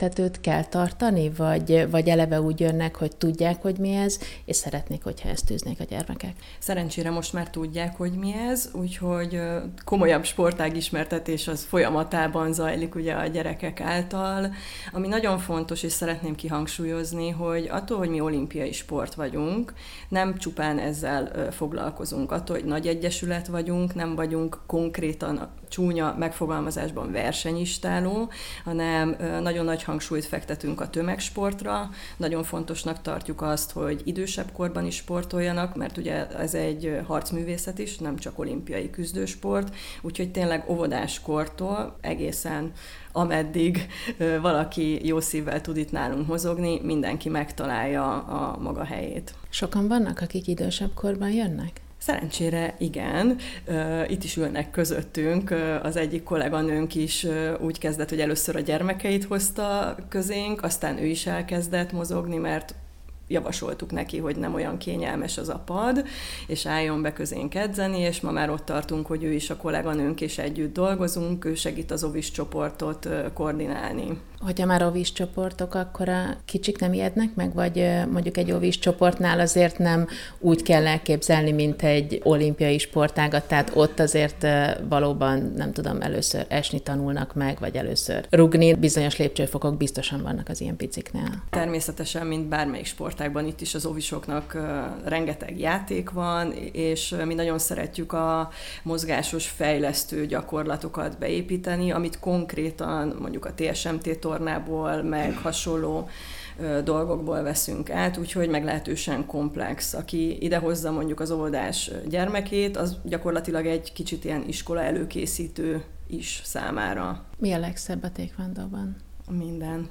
ismertetőt kell tartani, vagy eleve úgy jönnek, hogy tudják, hogy mi ez, és szeretnék, hogyha ezt tűznék a gyermekek? Szerencsére most már tudják, hogy mi ez, úgyhogy komolyabb sportág ismertetés az folyamatában zajlik ugye a gyerekek által. Ami nagyon fontos, és szeretném kihangsúlyozni, hogy attól, hogy mi olimpiai sport vagyunk, nem csupán ezzel foglalkozunk. Attól, hogy nagy egyesület vagyunk, nem vagyunk konkrétan csúnya megfogalmazásban versenyistáló, hanem nagyon nagy hangsúlyt fektetünk a tömegsportra. Nagyon fontosnak tartjuk azt, hogy idősebb korban is sportoljanak, mert ugye ez egy harcművészet is, nem csak olimpiai küzdősport, úgyhogy tényleg óvodáskortól egészen ameddig valaki jó szívvel tud itt nálunk mozogni, mindenki megtalálja a maga helyét. Sokan vannak, akik idősebb korban jönnek? Szerencsére igen, itt is ülnek közöttünk, az egyik kolléganőnk is úgy kezdett, hogy először a gyermekeit hozta közénk, aztán ő is elkezdett mozogni, mert javasoltuk neki, hogy nem olyan kényelmes az a pad, és álljon be közénk edzeni, és ma már ott tartunk, hogy ő is a kolléganőnk, és együtt dolgozunk, ő segít az ovis csoportot koordinálni. Hogyha már ovis csoportok, akkor a kicsik nem ijednek meg, vagy mondjuk egy ovis csoportnál azért nem úgy kell elképzelni, mint egy olimpiai sportágat, tehát ott azért valóban, nem tudom, először esni tanulnak meg, vagy először rugni. Bizonyos lépcsőfokok biztosan vannak az ilyen piciknél. Természetesen, mint bármelyik sportágban, itt is az ovisoknak rengeteg játék van, és mi nagyon szeretjük a mozgásos fejlesztő gyakorlatokat beépíteni, amit konkrétan mondjuk a TSMT tornából, meg hasonló dolgokból veszünk át, úgyhogy meglehetősen komplex. Aki idehozza mondjuk az óvodás gyermekét, az gyakorlatilag egy kicsit ilyen iskola előkészítő is számára. Mi a legszebb a taekwondóban? Minden.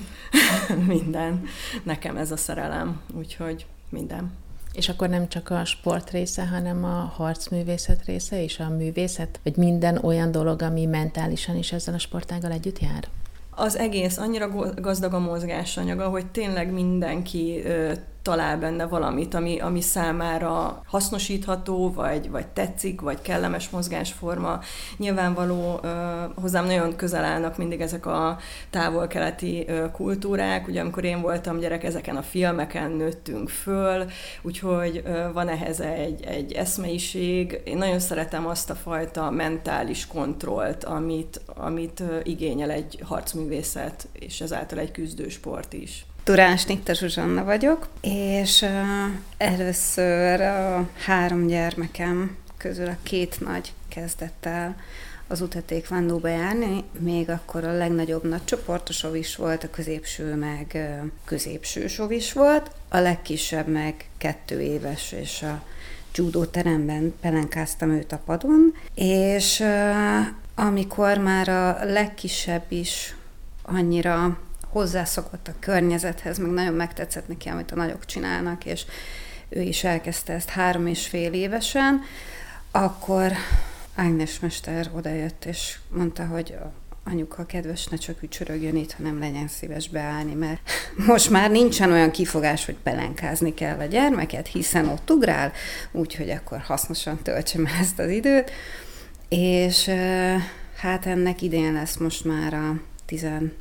Minden. Nekem ez a szerelem, úgyhogy minden. És akkor nem csak a sport része, hanem a harcművészet része és a művészet? Vagy minden olyan dolog, ami mentálisan is ezzel a sportággal együtt jár? Az egész annyira gazdag a mozgásanyaga, hogy tényleg mindenki talál benne valamit, ami számára hasznosítható, vagy tetszik, vagy kellemes mozgásforma. Nyilvánvaló, hozzám nagyon közel állnak mindig ezek a távol-keleti kultúrák, ugye amikor én voltam gyerek, ezeken a filmeken nőttünk föl, úgyhogy van ehhez egy eszmeiség. Én nagyon szeretem azt a fajta mentális kontrollt, amit igényel egy harcművészet, és ezáltal egy küzdősport is. Durán Snitter Zsuzsanna vagyok, és először a 3 gyermekem közül a 2 nagy kezdett el az utat taekwondóba járni, még akkor a legnagyobb nagy csoportos ovis volt, a középső meg középsős ovis volt, a legkisebb meg 2 éves, és a judó teremben pelenkáztam őt a padon, és amikor már a legkisebb is annyira hozzászokott a környezethez, meg nagyon megtetszett neki, amit a nagyok csinálnak, és ő is elkezdte ezt 3,5 évesen, akkor Ágnes mester odajött, és mondta, hogy anyuka, kedves, ne csak ücsörögjön itt, hanem legyen szíves beállni, mert most már nincsen olyan kifogás, hogy pelenkázni kell a gyermeket, hiszen ott ugrál, úgyhogy akkor hasznosan töltsem ezt az időt, és hát ennek idén lesz most már a 12.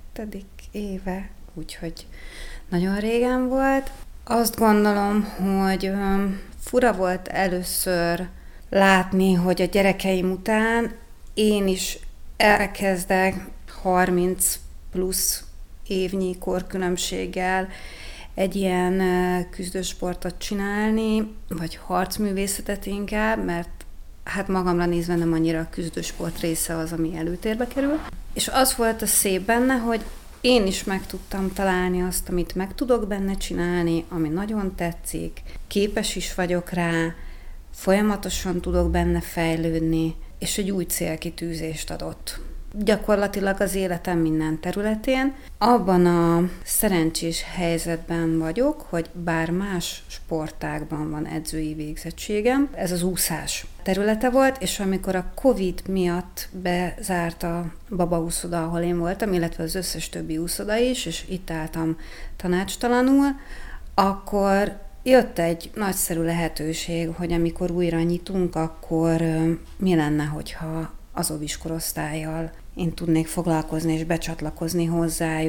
éve, úgyhogy nagyon régen volt. Azt gondolom, hogy fura volt először látni, hogy a gyerekeim után én is elkezdek 30 plusz évnyi korkülönbséggel egy ilyen küzdősportot csinálni, vagy harcművészetet inkább, mert hát magamra nézve nem annyira a küzdősport része az, ami előtérbe kerül. És az volt a szép benne, hogy én is meg tudtam találni azt, amit meg tudok benne csinálni, ami nagyon tetszik, képes is vagyok rá, folyamatosan tudok benne fejlődni, és egy új célkitűzést adott. Gyakorlatilag az életem minden területén. Abban a szerencsés helyzetben vagyok, hogy bár más sportágban van edzői végzettségem, ez az úszás területe volt, és amikor a Covid miatt bezárt a babaúszoda, ahol én voltam, illetve az összes többi úszoda is, és itt álltam tanácstalanul, akkor jött egy nagyszerű lehetőség, hogy amikor újra nyitunk, akkor mi lenne, hogyha az ovis korosztállyal én tudnék foglalkozni és becsatlakozni hozzájuk.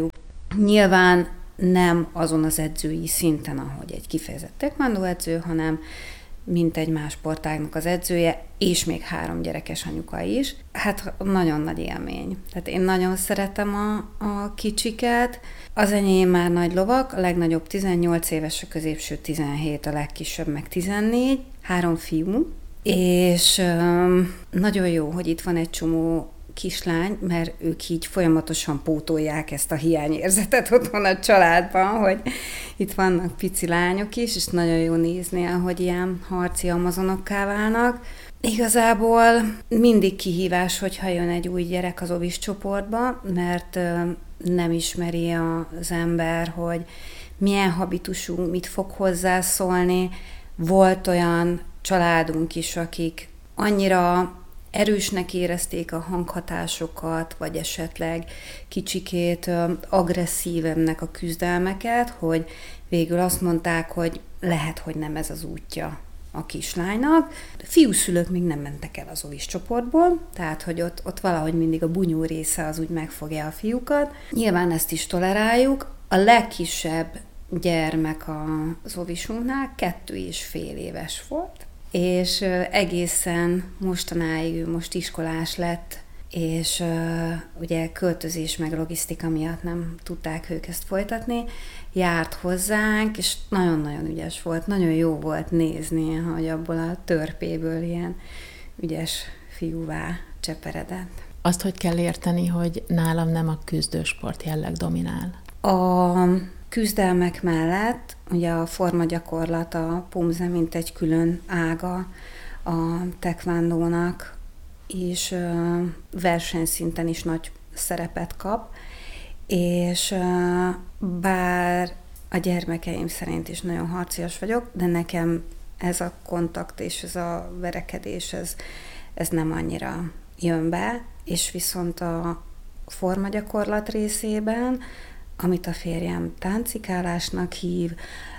Nyilván nem azon az edzői szinten, ahogy egy kifejezett taekwondo edző, hanem mint egy más sportágnak az edzője, és még 3 gyerekes anyuka is. Hát nagyon nagy élmény. Tehát én nagyon szeretem a kicsiket. Az enyém már nagy lovak, a legnagyobb 18 éves, a középső 17, a legkisebb meg 14, 3 fiú. És nagyon jó, hogy itt van egy csomó kislány, mert ők így folyamatosan pótolják ezt a hiányérzetet otthon a családban, hogy itt vannak pici lányok is, és nagyon jó nézni, ahogy ilyen harci amazonokká válnak. Igazából mindig kihívás, hogyha jön egy új gyerek az ovis csoportba, mert nem ismeri az ember, hogy milyen habitusunk, mit fog hozzászólni. Volt olyan családunk is, akik annyira erősnek érezték a hanghatásokat, vagy esetleg kicsikét agresszívebbnek a küzdelmeket, hogy végül azt mondták, hogy lehet, hogy nem ez az útja a kislánynak. Fiúszülők még nem mentek el az ovis csoportból, tehát hogy ott valahogy mindig a bunyó része az úgy megfogja a fiúkat. Nyilván ezt is toleráljuk. A legkisebb gyermek az ovisunknál 2,5 éves volt, és egészen mostanáig ő most iskolás lett, és ugye költözés meg logisztika miatt nem tudták ők ezt folytatni, járt hozzánk, és nagyon-nagyon ügyes volt, nagyon jó volt nézni, hogy abból a törpéből ilyen ügyes fiúvá cseperedett. Azt hogy kell érteni, hogy nálam nem a küzdősport jelleg dominál? A küzdelmek mellett ugye a formagyakorlat, a pumze, mint egy külön ága a taekwondónak, és versenyszinten is nagy szerepet kap, és bár a gyermekeim szerint is nagyon harcias vagyok, de nekem ez a kontakt és ez a verekedés, ez nem annyira jön be, és viszont a formagyakorlat részében, amit a férjem táncikálásnak hív,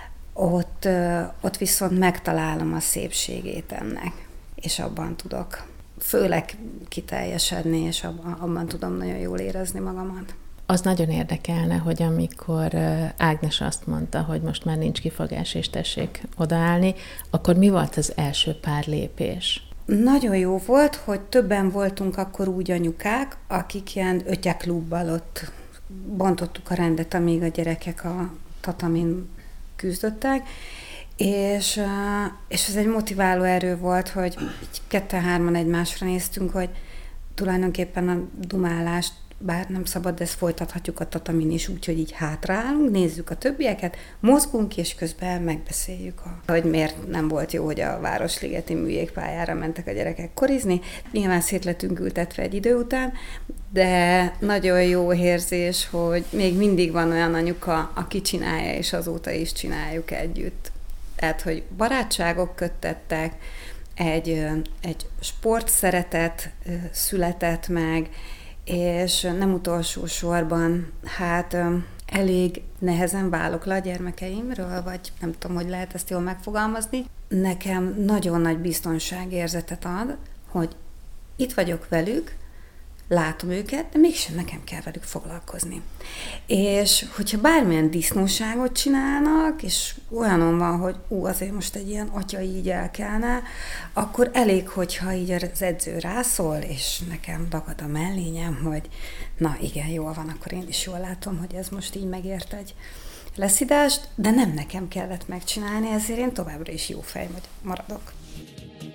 ott viszont megtalálom a szépségét ennek, és abban tudok főleg kiteljesedni, és abban tudom nagyon jól érezni magamat. Az nagyon érdekelne, hogy amikor Ágnes azt mondta, hogy most már nincs kifogás, és tessék odaállni, akkor mi volt az első pár lépés? Nagyon jó volt, hogy többen voltunk akkor úgy anyukák, akik ilyen ötyeklubbal ott bontottuk a rendet, amíg a gyerekek a tatamin küzdöttek, és ez egy motiváló erő volt, hogy így 2-3 egymásra néztünk, hogy tulajdonképpen a dumálást, bár nem szabad, de ezt folytathatjuk a tatamin is, úgyhogy így hátraállunk, nézzük a többieket, mozgunk, és közben megbeszéljük, hogy miért nem volt jó, hogy a Városligeti műjégpályára mentek a gyerekek korizni. Nyilván szét lettünk ültetve egy idő után, de nagyon jó érzés, hogy még mindig van olyan anyuka, aki csinálja, és azóta is csináljuk együtt. Tehát, hogy barátságok köttettek, egy sportszeretet született meg, és nem utolsó sorban, hát elég nehezen válok le a gyermekeimről, vagy nem tudom, hogy lehet ezt jól megfogalmazni. Nekem nagyon nagy biztonságérzetet ad, hogy itt vagyok velük, látom őket, de mégsem nekem kell velük foglalkozni. És hogyha bármilyen disznóságot csinálnak, és olyanon van, hogy azért most egy ilyen atya így elkelne, akkor elég, hogyha így az edző rászól, és nekem dagad a mellényem, hogy na igen, jól van, akkor én is jól látom, hogy ez most így megért egy leszidást, de nem nekem kellett megcsinálni, ezért én továbbra is jó fej maradok.